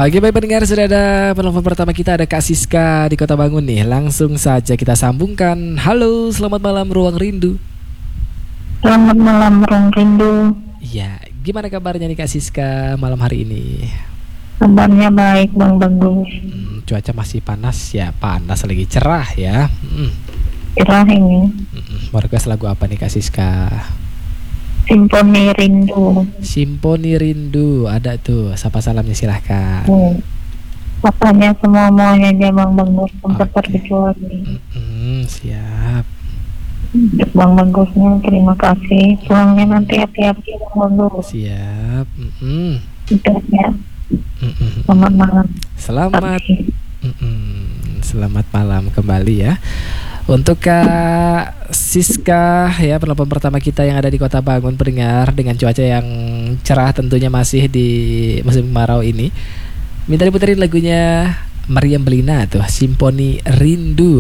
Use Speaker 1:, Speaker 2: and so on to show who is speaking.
Speaker 1: Oke, baik pendengar, sudah ada penelpon pertama kita, ada Kak Siska di Kota Bangun nih. Langsung saja kita sambungkan. Halo, selamat malam Ruang Rindu.
Speaker 2: Selamat malam Ruang Rindu.
Speaker 1: Iya, gimana kabarnya nih Kak Siska malam hari ini?
Speaker 2: Kabarnya baik Bang Bagus.
Speaker 1: Cuaca masih panas ya, panas lagi cerah ya.
Speaker 2: Cerah ini.
Speaker 1: Warga lagu apa nih Kak Siska?
Speaker 2: Simponi Rindu.
Speaker 1: Simponi Rindu, ada tuh. Sapa salamnya silahkan.
Speaker 2: Apanya semuanya aja Bang Bagus tempat berkecuali.
Speaker 1: Siap.
Speaker 2: Untuk Bang Bagusnya terima kasih. Pulangnya nanti hati-hati Bang Bagus.
Speaker 1: Siap.
Speaker 2: Udah ya. Selamat malam.
Speaker 1: Selamat malam kembali ya. Untuk Kak Siska ya, penelpon pertama kita yang ada di Kota Bangun, pendengar, dengan cuaca yang cerah tentunya masih di musim kemarau ini. Minta diputerin lagunya Meriam Belina tuh, Simponi Rindu.